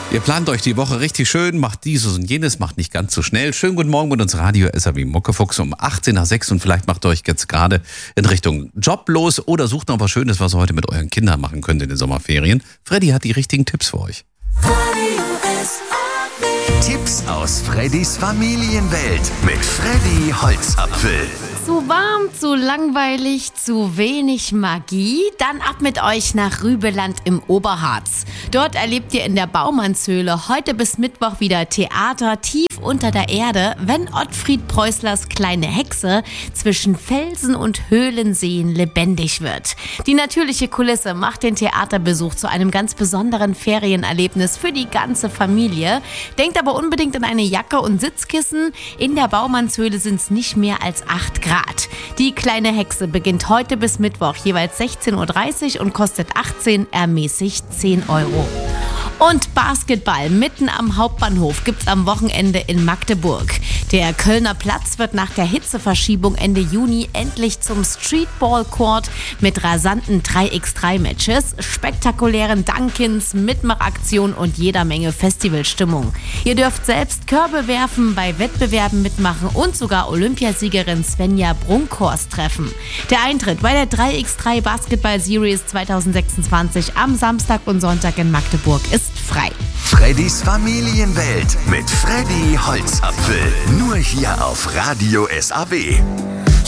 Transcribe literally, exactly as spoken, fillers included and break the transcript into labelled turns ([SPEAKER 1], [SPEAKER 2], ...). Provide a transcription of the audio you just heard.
[SPEAKER 1] Ihr plant euch die Woche richtig schön, macht dieses und jenes, macht nicht ganz so schnell. Schönen guten Morgen mit uns Radio S R W Muckefuchs um achtzehn nach sechs und vielleicht macht ihr euch jetzt gerade in Richtung Job los oder sucht noch was Schönes, was ihr heute mit euren Kindern machen könnt in den Sommerferien. Freddy hat die richtigen Tipps für euch.
[SPEAKER 2] Tipps aus Freddys Familienwelt mit Freddy Holzapfel.
[SPEAKER 3] Zu warm, zu langweilig, zu wenig Magie? Dann ab mit euch nach Rübeland im Oberharz. Dort erlebt ihr in der Baumannshöhle heute bis Mittwoch wieder Theater tief unter der Erde, wenn Ottfried Preußlers kleine Hexe zwischen Felsen und Höhlenseen lebendig wird. Die natürliche Kulisse macht den Theaterbesuch zu einem ganz besonderen Ferienerlebnis für die ganze Familie. Denkt aber unbedingt an eine Jacke und Sitzkissen. In der Baumannshöhle sind es nicht mehr als acht Grad. Die kleine Hexe beginnt heute bis Mittwoch jeweils sechzehn Uhr dreißig und kostet achtzehn, ermäßigt zehn Euro. Und Basketball mitten am Hauptbahnhof gibt's am Wochenende in Magdeburg. Der Kölner Platz wird nach der Hitzeverschiebung Ende Juni endlich zum Streetball-Court mit rasanten drei gegen drei Matches, spektakulären Dunkins, Mitmachaktionen und jeder Menge Festivalstimmung. Ihr dürft selbst Körbe werfen, bei Wettbewerben mitmachen und sogar Olympiasiegerin Svenja Brunkhorst treffen. Der Eintritt bei der drei gegen drei Basketball Series zwanzig sechsundzwanzig am Samstag und Sonntag in Magdeburg ist frei.
[SPEAKER 2] Freddys Familienwelt mit Freddy Holzapfel. Nur hier auf Radio S R W.